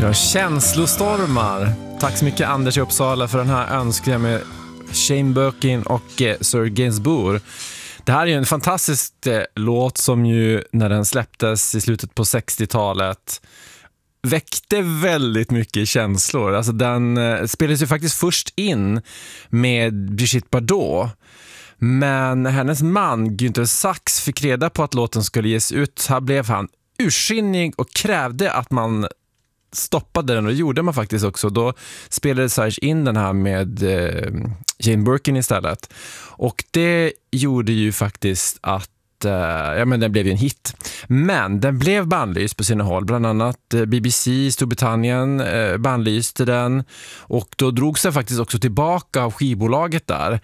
Ja, känslostormar. Tack så mycket Anders i Uppsala för den här önskningen med Shane Birkin och Sir Gainsbourg. Det här är ju en fantastisk låt som ju när den släpptes i slutet på 60-talet väckte väldigt mycket känslor. Alltså den spelades ju faktiskt först in med Brigitte Bardot. Men hennes man Günther Sachs fick reda på att låten skulle ges ut. Här blev han ursinnig och krävde att man stoppade den, och det gjorde man faktiskt också. Då spelade Sachs in den här med Jane Birkin istället. Och det gjorde ju faktiskt att den blev ju en hit. Men den blev bannlyst på sina håll. Bland annat BBC i Storbritannien bannlyste den. Och då drog sig faktiskt också tillbaka av skivbolaget där.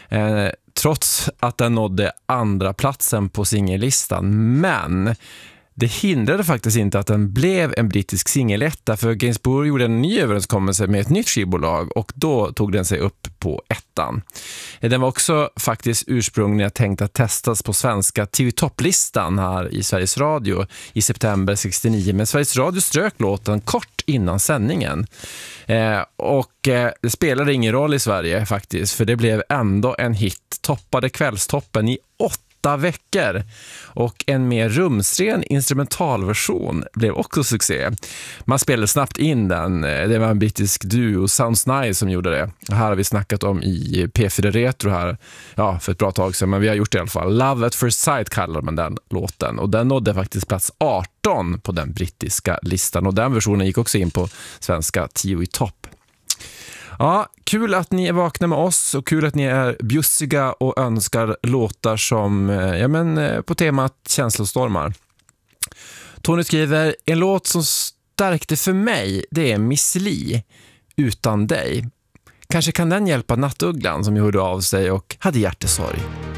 Trots att den nådde andra platsen på singellistan. Men det hindrade faktiskt inte att den blev en brittisk singeletta, för Gainsbourg gjorde en ny överenskommelse med ett nytt skivbolag och då tog den sig upp på ettan. Den var också faktiskt ursprungligen tänkt att testas på svenska TV-topplistan här i Sveriges Radio i september 69, men Sveriges Radio strök låten kort innan sändningen. Det spelade ingen roll i Sverige faktiskt, för det blev ändå en hit, toppade kvällstoppen i 8 veckor, och en mer rumsren instrumentalversion blev också succé. Man spelade snabbt in den. Det var en brittisk duo, Sounds Nice, som gjorde det. Det här har vi snackat om i P4 Retro här, för ett bra tag sedan, men vi har gjort det i alla fall. Love at First Sight kallar man den låten, och den nådde faktiskt plats 18 på den brittiska listan, och den versionen gick också in på svenska 10 i topp. Ja, kul att ni är vakna med oss, och kul att ni är bjussiga och önskar låtar som på temat känslostormar. Tony skriver: en låt som stärkte för mig, det är Miss Li, Utan dig. Kanske kan den hjälpa Nattugglan som gjorde av sig och hade hjärtesorg.